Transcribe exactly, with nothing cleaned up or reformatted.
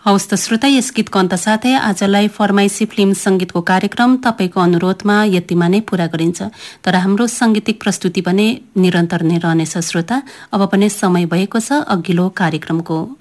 हवस् त श्रोता, यस गीतको अन्त साथै आजलाई फरमाइसी फिल्म संगीतको कार्यक्रम तपाईँको अनुरोधमा यतिमा नै पूरा गरिन्छ। तर हाम्रो सांगीतिक प्रस्तुति भने निरन्तर नै रहनेछ श्रोता। अब पनि समय भएको छ अघिल्लो कार्यक्रमको।